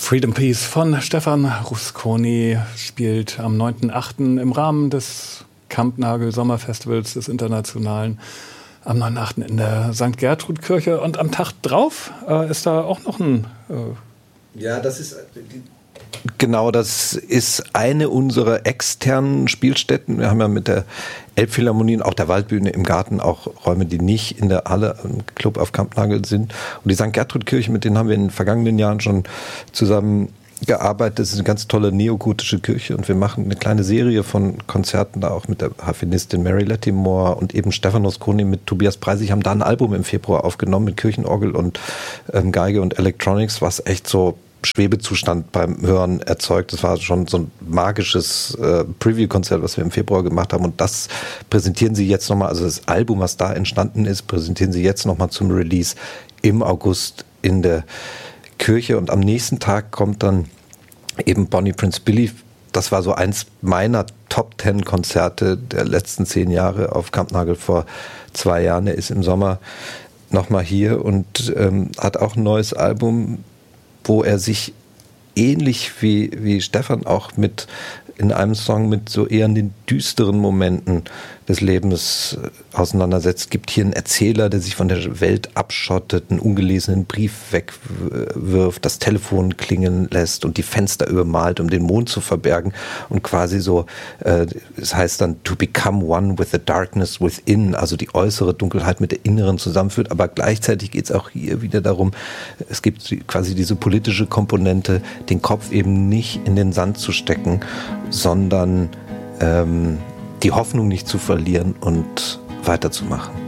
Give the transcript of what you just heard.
Freedom Peace von Stefan Rusconi spielt am 9.8. im Rahmen des Kampnagel Sommerfestivals des Internationalen am 9.8. in der St. Gertrud-Kirche. Und am Tag drauf ist da auch noch ein... Ja, das ist... Genau, das ist eine unserer externen Spielstätten. Wir haben ja mit der Elbphilharmonie und auch der Waldbühne im Garten auch Räume, die nicht in der Halle im Club auf Kampnagel sind. Und die St. Gertrud-Kirche, mit denen haben wir in den vergangenen Jahren schon zusammen gearbeitet. Das ist eine ganz tolle neogotische Kirche und wir machen eine kleine Serie von Konzerten da auch mit der Harfenistin Mary Lattimore und eben Stefan Rusconi mit Tobias Preisig haben da ein Album im Februar aufgenommen mit Kirchenorgel und Geige und Electronics, was echt so Schwebezustand beim Hören erzeugt. Das war schon so ein magisches Preview-Konzert, was wir im Februar gemacht haben. Und das präsentieren sie jetzt nochmal, also das Album, was da entstanden ist, präsentieren sie jetzt nochmal zum Release im August in der Kirche. Und am nächsten Tag kommt dann eben Bonnie Prince Billy. Das war so eins meiner Top-10-Konzerte der letzten 10 Jahre auf Kampnagel vor 2 Jahren. Er ist im Sommer nochmal hier und hat auch ein neues Album, wo er sich ähnlich wie Stefan auch mit in einem Song mit so eher den düsteren Momenten des Lebens auseinandersetzt. Gibt hier einen Erzähler, der sich von der Welt abschottet, einen ungelesenen Brief wegwirft, das Telefon klingeln lässt und die Fenster übermalt, um den Mond zu verbergen und quasi so, es heißt dann to become one with the darkness within, also die äußere Dunkelheit mit der inneren zusammenführt, aber gleichzeitig geht es auch hier wieder darum, es gibt quasi diese politische Komponente, den Kopf eben nicht in den Sand zu stecken, sondern die Hoffnung nicht zu verlieren und weiterzumachen.